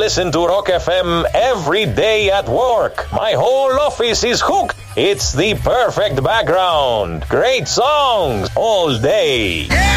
listen to Rock FM every day at work. My whole office is hooked. It's the perfect background. Great songs all day.